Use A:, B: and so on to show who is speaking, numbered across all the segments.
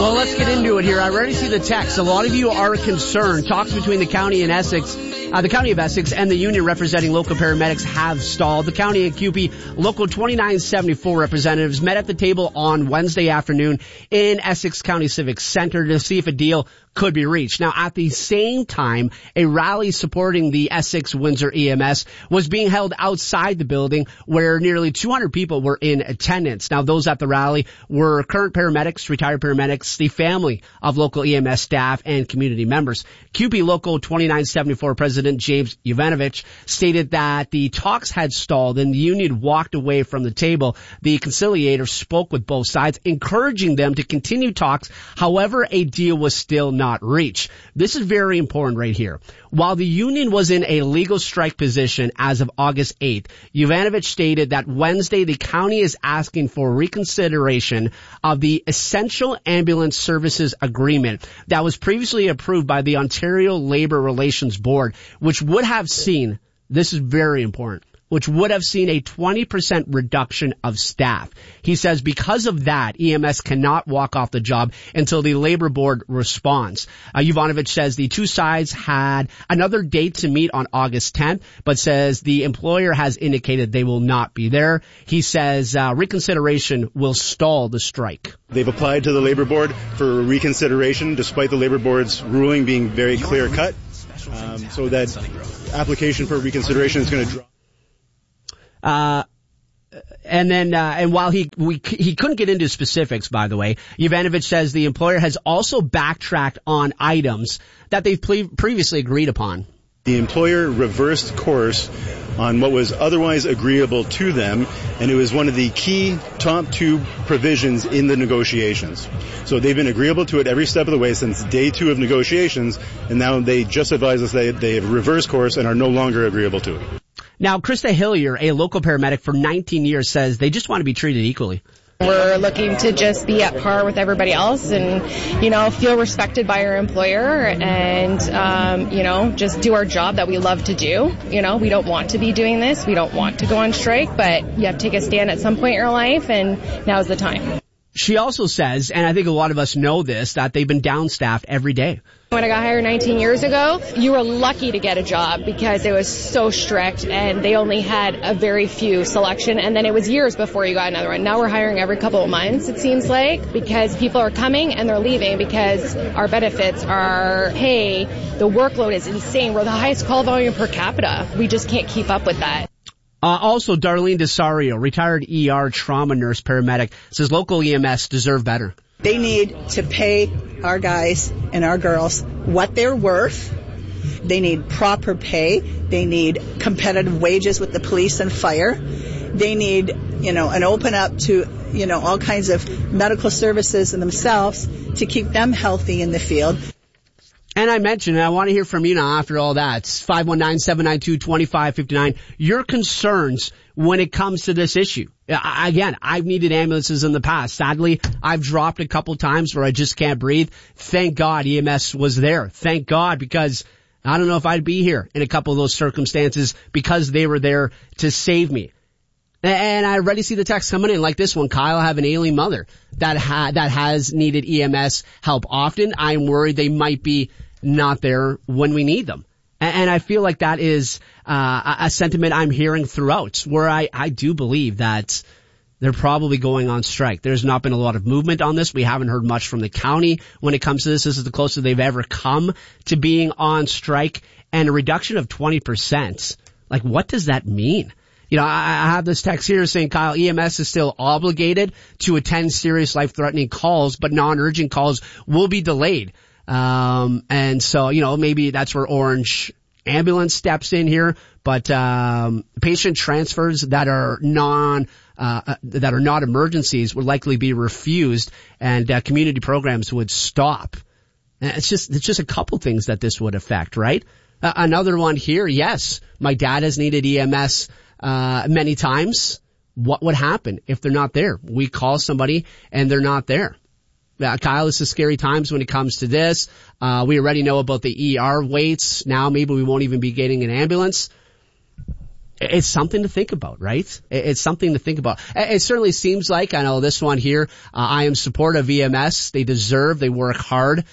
A: Well, let's get into it here. I already see the text. A lot of you are concerned. Talks between the county and Essex, the county of Essex and the union representing local paramedics have stalled. The county and CUPE local 2974 representatives met at the table on Wednesday afternoon in Essex County Civic Center to see if a deal could be reached. Now, at the same time, a rally supporting the Essex Windsor EMS was being held outside the building where nearly 200 people were in attendance. Now, those at the rally were current paramedics, retired paramedics, the family of local EMS staff, and community members. CUPE Local 2974 President James Yovanovich stated that the talks had stalled and the union walked away from the table. The conciliator spoke with both sides, encouraging them to continue talks. However, a deal was still not reached. This is very important right here. While the union was in a legal strike position as of August 8th, Yovanovich stated that Wednesday the county is asking for reconsideration of the Essential Ambulance Services Agreement that was previously approved by the Ontario Labour Relations Board, which would have seen, this is very important, which would have seen a 20% reduction of staff. He says because of that, EMS cannot walk off the job until the labor board responds. Yovanovich says the two sides had another date to meet on August 10th, but says the employer has indicated they will not be there. He says reconsideration will stall the strike.
B: They've applied to the labor board for reconsideration despite the labor board's ruling being very clear cut. So that application for reconsideration is going to drop.
A: And while he couldn't get into specifics, by the way, Yovanovich says the employer has also backtracked on items that they've previously agreed upon.
B: The employer reversed course on what was otherwise agreeable to them, and it was one of the key top two provisions in the negotiations. So they've been agreeable to it every step of the way since day two of negotiations, and now they just advise us that they have reversed course and are no longer agreeable to it.
A: Now, Krista Hillier, a local paramedic for 19 years, says they just want to be treated equally.
C: We're looking to just be at par with everybody else and, feel respected by our employer and, just do our job that we love to do. We don't want to be doing this. We don't want to go on strike, but you have to take a stand at some point in your life, and now's the time.
A: She also says, and I think a lot of us know this, that they've been downstaffed every day.
C: When I got hired 19 years ago, you were lucky to get a job because it was so strict and they only had a very few selection, and then it was years before you got another one. Now we're hiring every couple of months, it seems like, because people are coming and they're leaving because our benefits, our pay, the workload is insane. We're the highest call volume per capita. We just can't keep up with that.
A: Also, Darlene Desario, retired ER trauma nurse paramedic, says local EMS deserve better.
D: They need to pay our guys and our girls what they're worth. They need proper pay. They need competitive wages with the police and fire. They need, an open up to, all kinds of medical services in themselves to keep them healthy in the field.
A: And I mentioned, and I want to hear from you now after all that. It's 519-792-2559. Your concerns when it comes to this issue. Again, I've needed ambulances in the past. Sadly, I've dropped a couple times where I just can't breathe. Thank God EMS was there. Thank God, because I don't know if I'd be here in a couple of those circumstances because they were there to save me. And I already see the text coming in like this one. Kyle, I have an ailing mother that has needed EMS help often. I'm worried they might be not there when we need them. And I feel like that is a sentiment I'm hearing throughout, where I do believe that they're probably going on strike. There's not been a lot of movement on this. We haven't heard much from the county when it comes to this. This is the closest they've ever come to being on strike, and a reduction of 20%. Like, what does that mean? I have this text here saying, Kyle, EMS is still obligated to attend serious life-threatening calls, but non-urgent calls will be delayed. And so, maybe that's where Orange Ambulance steps in here, but patient transfers that are not emergencies would likely be refused, and community programs would stop. It's just a couple things that this would affect, right? Another one here, yes, my dad has needed EMS many times. What would happen if they're not there? We call somebody and they're not there. Kyle, this is scary times when it comes to this. We already know about the ER waits. Now maybe we won't even be getting an ambulance. It's something to think about, right? It's something to think about. It certainly seems like, I know this one here, I am supportive of EMS. They work hard,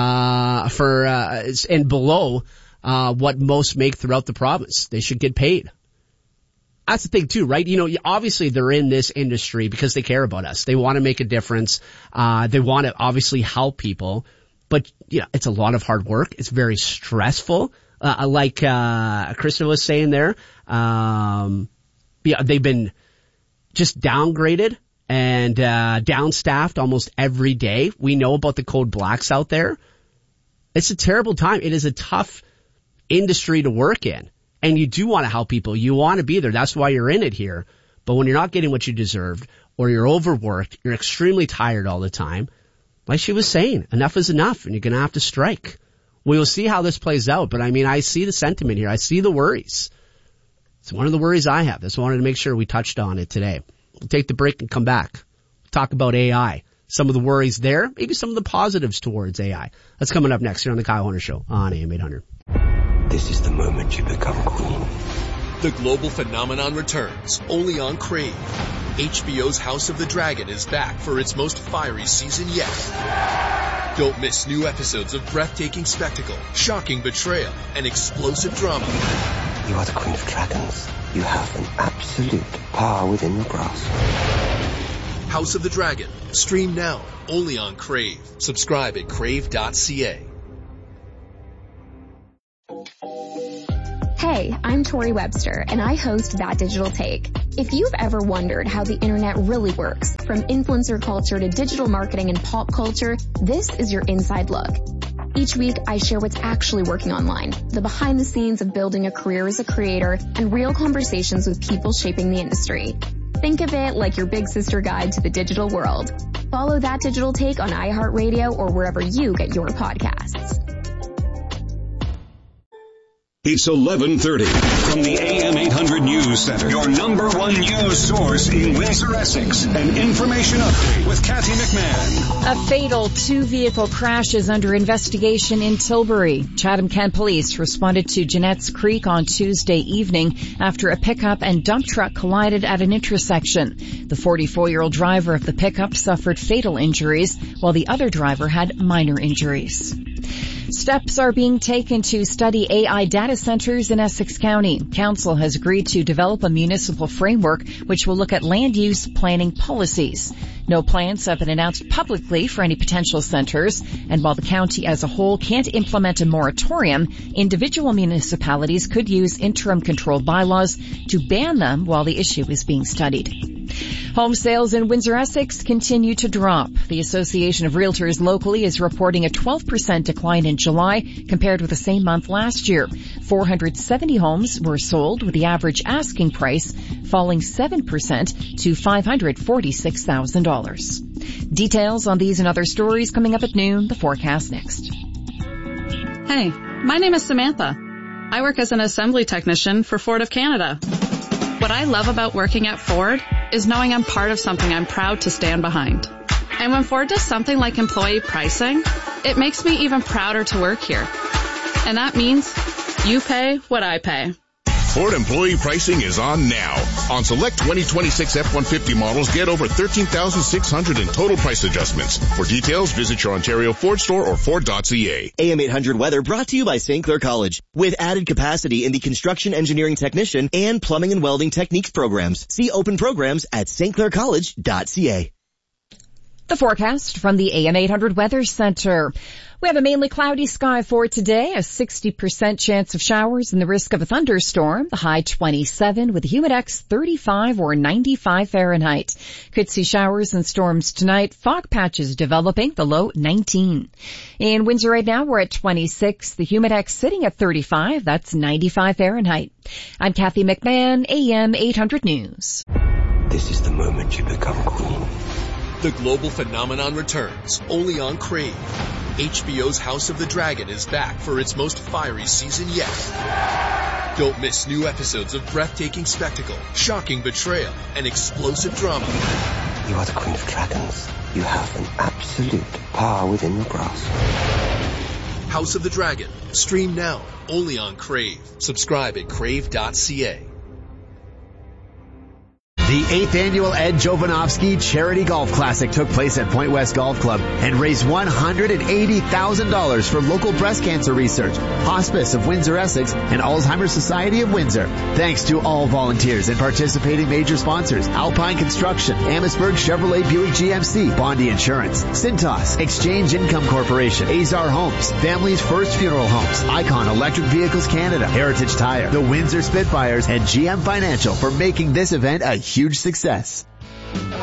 A: and below, what most make throughout the province. They should get paid. That's the thing too, right? Obviously they're in this industry because they care about us. They want to make a difference. They want to obviously help people, but it's a lot of hard work. It's very stressful. Like Krista was saying there, they've been just downgraded and downstaffed almost every day. We know about the code blacks out there. It's a terrible time. It is a tough industry to work in. And you do want to help people. You want to be there. That's why you're in it here. But when you're not getting what you deserved, or you're overworked, you're extremely tired all the time, like she was saying, enough is enough, and you're going to have to strike. We will see how this plays out, but I see the sentiment here. I see the worries. It's one of the worries I have. Just wanted to make sure we touched on it today. We'll take the break and come back. Talk about AI. Some of the worries there, maybe some of the positives towards AI. That's coming up next here on the Kyle Hunter Show on AM 800.
E: This is the moment you become queen.
F: The global phenomenon returns, only on Crave. HBO's House of the Dragon is back for its most fiery season yet. Don't miss new episodes of breathtaking spectacle, shocking betrayal, and explosive drama.
E: You are the Queen of Dragons. You have an absolute power within your grasp.
F: House of the Dragon. Stream now, only on Crave. Subscribe at crave.ca.
G: Hey, I'm Tori Webster, and I host That Digital Take. If you've ever wondered how the internet really works, from influencer culture to digital marketing and pop culture, this is your inside look. Each week, I share what's actually working online, the behind the scenes of building a career as a creator, and real conversations with people shaping the industry. Think of it like your big sister guide to the digital world. Follow That Digital Take on iHeartRadio or wherever you get your podcasts.
H: It's 11:30 from the AM 800 News Center. Your number one news source in Windsor, Essex. An information update with Kathy McMahon.
I: A fatal two-vehicle crash is under investigation in Tilbury. Chatham-Kent police responded to Jeanette's Creek on Tuesday evening after a pickup and dump truck collided at an intersection. The 44-year-old driver of the pickup suffered fatal injuries, while the other driver had minor injuries. Steps are being taken to study AI data centers in Essex County. Council has agreed to develop a municipal framework which will look at land use planning policies. No plans have been announced publicly for any potential centers, and while the county as a whole can't implement a moratorium, individual municipalities could use interim control bylaws to ban them while the issue is being studied. Home sales in Windsor, Essex continue to drop. The Association of Realtors locally is reporting a 12% decline in July compared with the same month last year. 470 homes were sold, with the average asking price falling 7% to $546,000. Details on these and other stories coming up at noon. The forecast next.
J: Hey, my name is Samantha. I work as an assembly technician for Ford of Canada. What I love about working at Ford is knowing I'm part of something I'm proud to stand behind. And when Ford does something like employee pricing, it makes me even prouder to work here. And that means you pay what I pay.
K: Ford employee pricing is on now. On select 2026 F-150 models, get over $13,600 in total price adjustments. For details, visit your Ontario Ford store or Ford.ca.
L: AM 800 weather brought to you by St. Clair College. With added capacity in the construction engineering technician and plumbing and welding techniques programs. See open programs at stclaircollege.ca.
I: The forecast from the AM 800 Weather Center. We have a mainly cloudy sky for today, a 60% chance of showers and the risk of a thunderstorm, the high 27 with the humidex 35 or 95 Fahrenheit. Could see showers and storms tonight, fog patches developing, the low 19. In Windsor right now, we're at 26, the humidex sitting at 35, that's 95 Fahrenheit. I'm Kathy McMahon, AM 800 News.
E: This is the moment you become queen.
F: The global phenomenon returns, only on Crave. HBO's House of the Dragon is back for its most fiery season yet. Don't miss new episodes of breathtaking spectacle, shocking betrayal, and explosive drama.
E: You are the Queen of Dragons. You have an absolute power within your grasp.
F: House of the Dragon. Stream now, only on Crave. Subscribe at crave.ca.
M: The 8th annual Ed Jovanovski Charity Golf Classic took place at Point West Golf Club and raised $180,000 for local breast cancer research, Hospice of Windsor Essex, and Alzheimer's Society of Windsor. Thanks to all volunteers and participating major sponsors: Alpine Construction, Amherstburg Chevrolet Buick GMC, Bondi Insurance, Cintas, Exchange Income Corporation, Azar Homes, Family's First Funeral Homes, Icon Electric Vehicles Canada, Heritage Tire, the Windsor Spitfires, and GM Financial for making this event a huge success.